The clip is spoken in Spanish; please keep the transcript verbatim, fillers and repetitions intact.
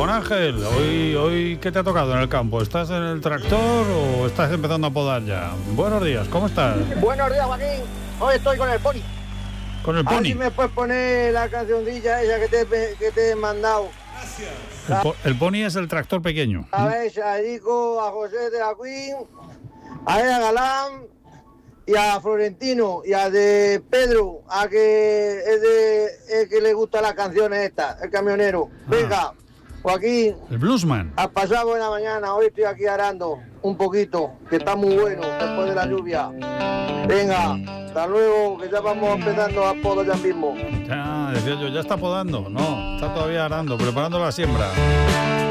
Juan Ángel, hoy, hoy ¿qué te ha tocado en el campo? ¿Estás en el tractor o estás empezando a podar ya? Buenos días, ¿cómo estás? Buenos días, Joaquín. Hoy estoy con el pony. ¿Con el A ver pony? si me puedes poner la cancioncilla esa que te, que te he mandado. El, po- el pony es el tractor pequeño. A ver, a Erico, a José de la Queen, a Eda Galán y a Florentino y a de Pedro, a que es de el que le gustan las canciones estas, el camionero. Venga, Joaquín, El bluesman. has pasado buena mañana. Hoy estoy aquí arando un poquito, que está muy bueno después de la lluvia. Venga, hasta luego, que ya vamos empezando a podar ya mismo. Ya, decía yo, ¿ya está podando? No, está todavía arando, preparando la siembra.